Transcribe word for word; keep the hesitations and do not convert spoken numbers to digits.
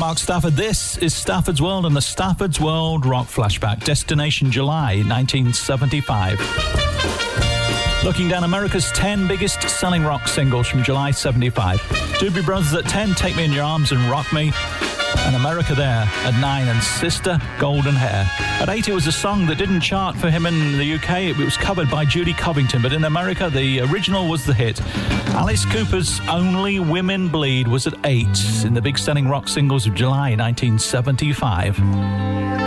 Mark Stafford. This is Stafford's World and the Stafford's World Rock Flashback. Destination July nineteen seventy-five. Looking down America's ten biggest selling rock singles from July seventy-five. Doobie Brothers at ten, Take Me in Your Arms and Rock Me. And America there at nine, and Sister Golden Hair. At eight, it was a song that didn't chart for him in the U K. It was covered by Judy Covington, but in America, the original was the hit. Alice Cooper's Only Women Bleed was at eight in the big selling rock singles of July nineteen seventy-five.